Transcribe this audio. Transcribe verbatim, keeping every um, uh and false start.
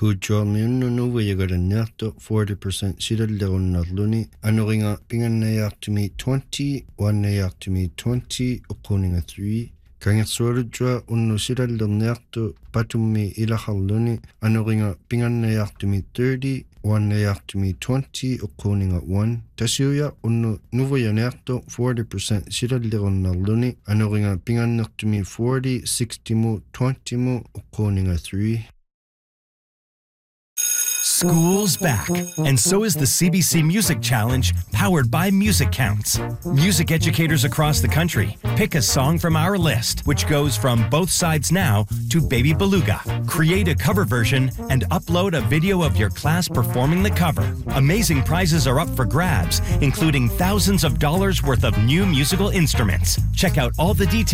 Hujomiununuvayagaraniarto forty percent sidallerunnerluni anuringa pingannayaartumi twenty uannayaartumi twenty uquninga three kangersualujua unnu sidallerniartu patummi ilaharluni anuringa pingannayaartumi thirty uannayaartumi twenty uquninga one tasiuya unnu nuvayaniartu forty percent sidallerunnerluni anuringa pingannertumi forty sixty mu twenty mu uquninga three. School's back, and so is the C B C Music Challenge, powered by Music Counts. Music educators across the country pick a song from our list, which goes from Both Sides Now to Baby Beluga. Create a cover version and upload a video of your class performing the cover. Amazing prizes are up for grabs, including thousands of dollars worth of new musical instruments. Check out all the details